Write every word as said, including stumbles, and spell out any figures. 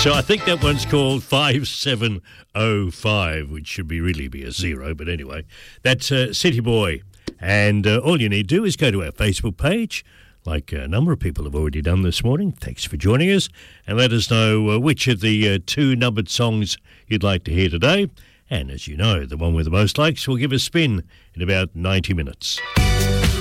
So I think that one's called five seven oh five, which should be really be a zero, but anyway, that's uh, City Boy. And uh, all you need to do is go to our Facebook page, like a number of people have already done this morning. Thanks for joining us, and let us know uh, which of the uh, two numbered songs you'd like to hear today. And as you know, the one with the most likes will give a spin in about ninety minutes.